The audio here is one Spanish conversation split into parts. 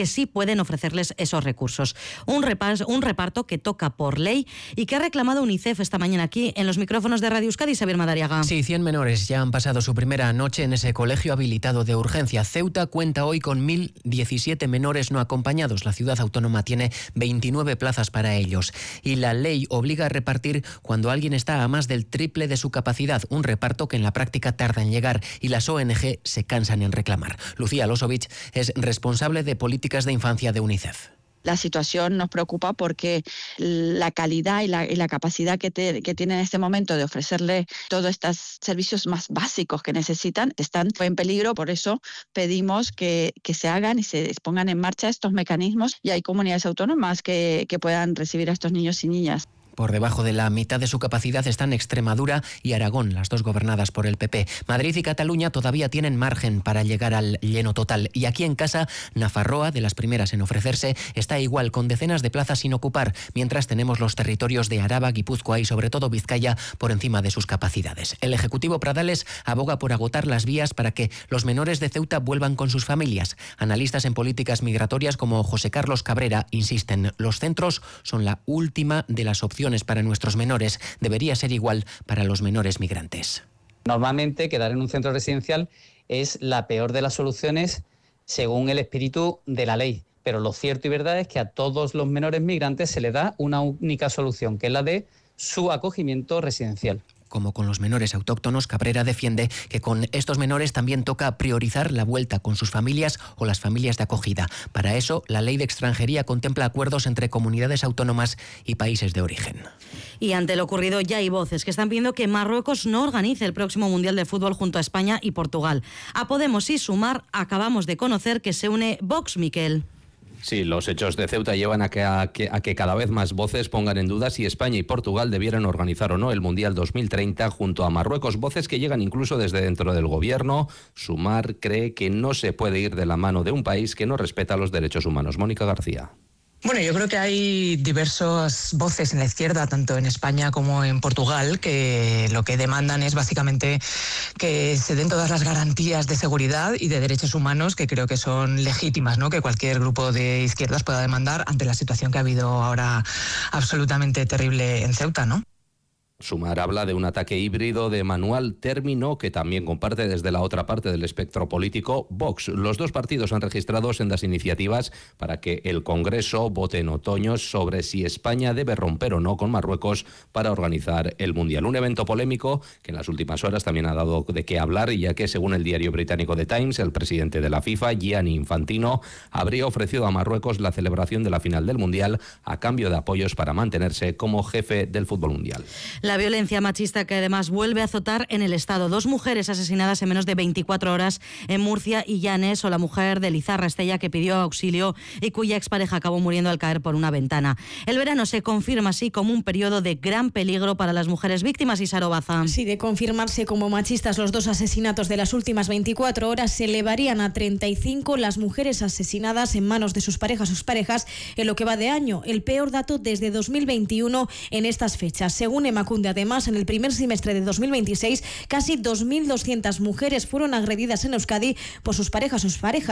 que sí pueden ofrecerles esos recursos. Un reparto que toca por ley y que ha reclamado UNICEF esta mañana aquí en los micrófonos de Radio Euskadi. Xabier Madariaga. Sí, 100 menores ya han pasado su primera noche en ese colegio habilitado de urgencia. Ceuta cuenta hoy con 1.017 menores no acompañados. La ciudad autónoma tiene 29 plazas para ellos. Y la ley obliga a repartir cuando alguien está a más del triple de su capacidad. Un reparto que en la práctica tarda en llegar y las ONG se cansan en reclamar. Lucía Lozovic es responsable de políticas de infancia de UNICEF. La situación nos preocupa porque la calidad y la capacidad que tienen en este momento de ofrecerle todos estos servicios más básicos que necesitan están en peligro. Por eso pedimos que se hagan y se pongan en marcha estos mecanismos y hay comunidades autónomas que puedan recibir a estos niños y niñas. Por debajo de la mitad de su capacidad están Extremadura y Aragón, las dos gobernadas por el PP. Madrid y Cataluña todavía tienen margen para llegar al lleno total. Y aquí en casa, Nafarroa, de las primeras en ofrecerse, está igual, con decenas de plazas sin ocupar, mientras tenemos los territorios de Araba, Guipúzcoa y sobre todo Vizcaya por encima de sus capacidades. El Ejecutivo Pradales aboga por agotar las vías para que los menores de Ceuta vuelvan con sus familias. Analistas en políticas migratorias como José Carlos Cabrera insisten, los centros son la última de las opciones para nuestros menores. Debería ser igual para los menores migrantes. Normalmente quedar en un centro residencial es la peor de las soluciones según el espíritu de la ley. Pero lo cierto y verdad es que a todos los menores migrantes se les da una única solución, que es la de su acogimiento residencial. Como con los menores autóctonos, Cabrera defiende que con estos menores también toca priorizar la vuelta con sus familias o las familias de acogida. Para eso, la ley de extranjería contempla acuerdos entre comunidades autónomas y países de origen. Y ante lo ocurrido ya hay voces que están pidiendo que Marruecos no organice el próximo Mundial de Fútbol junto a España y Portugal. A Podemos y Sumar acabamos de conocer que se une Vox, Miquel. Sí, los hechos de Ceuta llevan a que cada vez más voces pongan en duda si España y Portugal debieran organizar o no el Mundial 2030 junto a Marruecos. Voces que llegan incluso desde dentro del gobierno. Sumar cree que no se puede ir de la mano de un país que no respeta los derechos humanos. Mónica García. Bueno, yo creo que hay diversas voces en la izquierda, tanto en España como en Portugal, que lo que demandan es básicamente que se den todas las garantías de seguridad y de derechos humanos que creo que son legítimas, ¿no? Que cualquier grupo de izquierdas pueda demandar ante la situación que ha habido ahora absolutamente terrible en Ceuta, ¿no? Sumar habla de un ataque híbrido de manual, término que también comparte desde la otra parte del espectro político Vox. Los dos partidos han registrado sendas iniciativas para que el Congreso vote en otoño sobre si España debe romper o no con Marruecos para organizar el Mundial. Un evento polémico que en las últimas horas también ha dado de qué hablar, ya que según el diario británico The Times, el presidente de la FIFA, Gianni Infantino, habría ofrecido a Marruecos la celebración de la final del Mundial a cambio de apoyos para mantenerse como jefe del fútbol mundial. La violencia machista que además vuelve a azotar en el Estado. 2 mujeres asesinadas en menos de 24 horas en Murcia y Llanes, o la mujer de Lizarra Estella que pidió auxilio y cuya expareja acabó muriendo al caer por una ventana. El verano se confirma así como un periodo de gran peligro para las mujeres víctimas. Y Sarobaza. Sí, de confirmarse como machistas los 2 asesinatos de las últimas 24 horas, se elevarían a 35 las mujeres asesinadas en manos de sus parejas en lo que va de año, el peor dato desde 2021 en estas fechas. Según Emakunde, además, en el primer semestre de 2026, casi 2.200 mujeres fueron agredidas en Euskadi por sus parejas,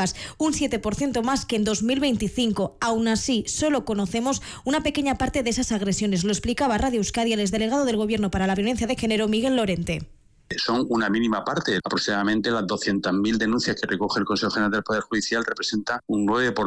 un 7% más que en 2025. Aún así, solo conocemos una pequeña parte de esas agresiones. Lo explicaba Radio Euskadi el exdelegado del Gobierno para la Violencia de Género, Miguel Lorente. Son una mínima parte. Aproximadamente las 200.000 denuncias que recoge el Consejo General del Poder Judicial representa un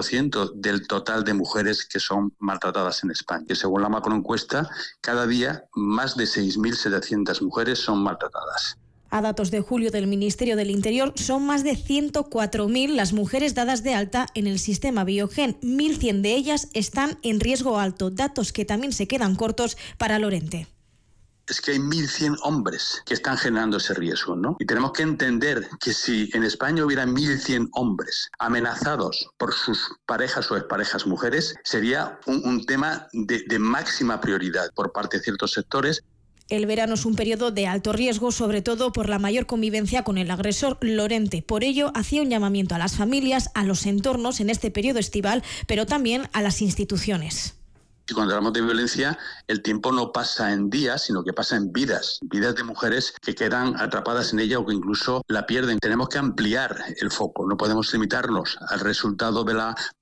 9% del total de mujeres que son maltratadas en España. Que según la macroencuesta, cada día más de 6.700 mujeres son maltratadas. A datos de julio del Ministerio del Interior, son más de 104.000 las mujeres dadas de alta en el sistema Biogen. 1.100 de ellas están en riesgo alto, datos que también se quedan cortos para Lorente. Es que hay 1.100 hombres que están generando ese riesgo, ¿no? Y tenemos que entender que si en España hubiera 1.100 hombres amenazados por sus parejas o exparejas mujeres, sería un tema de máxima prioridad por parte de ciertos sectores. El verano es un periodo de alto riesgo, sobre todo por la mayor convivencia con el agresor. Lorente, por ello, hacía un llamamiento a las familias, a los entornos en este periodo estival, pero también a las instituciones. Y cuando hablamos de violencia, el tiempo no pasa en días, sino que pasa en vidas de mujeres que quedan atrapadas en ella o que incluso la pierden. Tenemos que ampliar el foco, no podemos limitarnos al resultado de la